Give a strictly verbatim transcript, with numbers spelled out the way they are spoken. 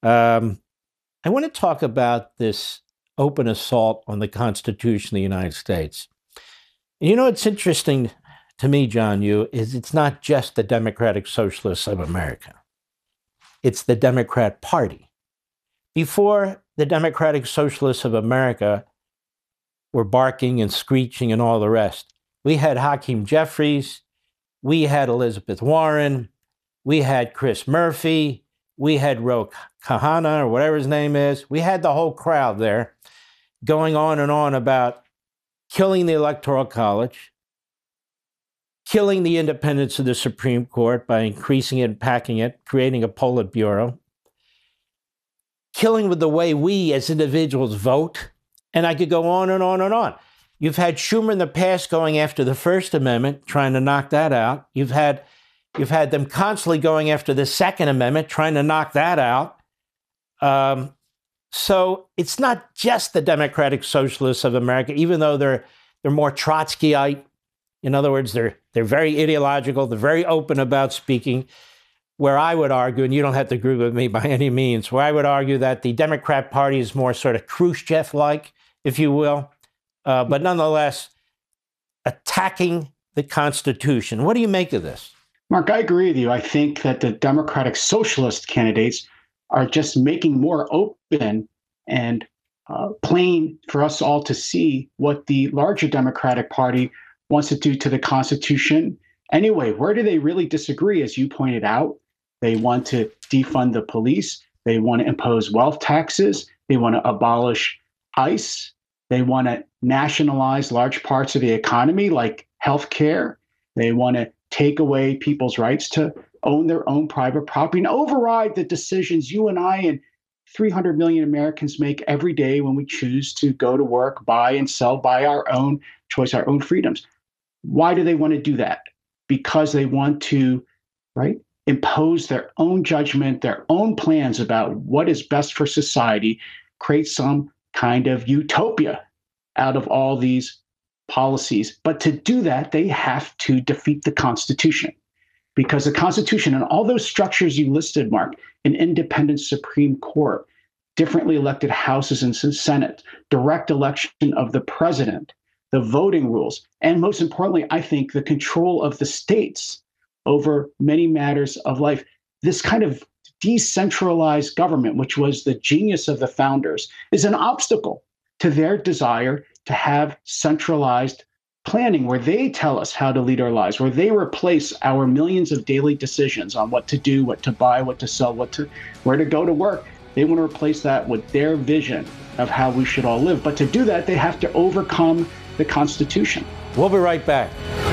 Um, I want to talk about this open assault on the Constitution of the United States. And you know, it's interesting to me, John Yoo, is it's not just the Democratic Socialists of America. It's the Democrat Party. Before the Democratic Socialists of America were barking and screeching and all the rest, we had Hakeem Jeffries, we had Elizabeth Warren, we had Chris Murphy, we had Ro Khanna, or whatever his name is. We had the whole crowd there going on and on about killing the Electoral College, killing the independence of the Supreme Court by increasing it and packing it, creating a Politburo, killing with the way we as individuals vote. And I could go on and on and on. You've had Schumer in the past going after the First Amendment, trying to knock that out. You've had You've had them constantly going after the Second Amendment, trying to knock that out. Um, so it's not just the Democratic Socialists of America, even though they're they're more Trotskyite. In other words, they're they're very ideological. They're very open about speaking. Where I would argue, and you don't have to agree with me by any means, where I would argue that the Democrat Party is more sort of Khrushchev-like, if you will, uh, but nonetheless attacking the Constitution. What do you make of this? Mark, I agree with you. I think that the Democratic Socialist candidates are just making more open and uh, plain for us all to see what the larger Democratic Party wants to do to the Constitution. Anyway, where do they really disagree? As you pointed out, they want to defund the police. They want to impose wealth taxes. They want to abolish ICE. They want to nationalize large parts of the economy like healthcare. They want to take away people's rights to own their own private property and override the decisions you and I and three hundred million Americans make every day when we choose to go to work, buy and sell by our own choice, our own freedoms. Why do they want to do that? Because they want to, right, impose their own judgment, their own plans about what is best for society, create some kind of utopia out of all these policies. But to do that, they have to defeat the Constitution, because the Constitution and all those structures you listed, Mark, an independent Supreme Court, differently elected houses and Senate, direct election of the president, the voting rules, and most importantly, I think the control of the states over many matters of life. This kind of decentralized government, which was the genius of the founders, is an obstacle to their desire to have centralized planning where they tell us how to lead our lives, where they replace our millions of daily decisions on what to do, what to buy, what to sell, what to, where to go to work. They want to replace that with their vision of how we should all live. But to do that, they have to overcome the Constitution. We'll be right back.